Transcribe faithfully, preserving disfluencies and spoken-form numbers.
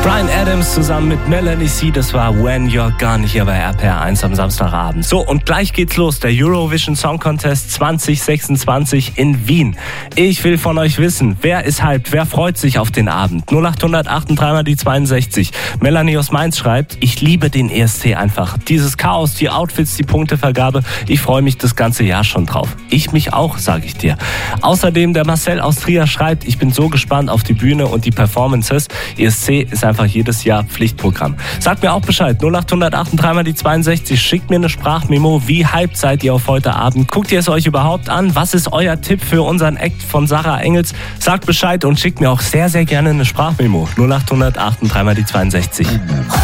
Bryan Adams zusammen mit Melanie C. Das war When You're Gone hier bei R P R eins am Samstagabend. So, und gleich geht's los. Der Eurovision Song Contest zwanzig sechsundzwanzig in Wien. Ich will von euch wissen, wer ist hyped, wer freut sich auf den Abend? null acht null null acht drei mal die zweiundsechzig. Melanie aus Mainz schreibt, ich liebe den E S C einfach. Dieses Chaos, die Outfits, die Punktevergabe. Ich freue mich das ganze Jahr schon drauf. Ich mich auch, sage ich dir. Außerdem der Marcel aus Trier schreibt, ich bin so gespannt auf die Bühne und die Performances. E S C ist einfach jedes Jahr Pflichtprogramm. Sagt mir auch Bescheid, null acht null null acht drei mal die zweiundsechzig. Schickt mir eine Sprachmemo. Wie hyped seid ihr auf heute Abend? Guckt ihr es euch überhaupt an? Was ist euer Tipp für unseren Act von Sarah Engels? Sagt Bescheid und schickt mir auch sehr, sehr gerne eine Sprachmemo. null acht null null acht drei mal die zweiundsechzig.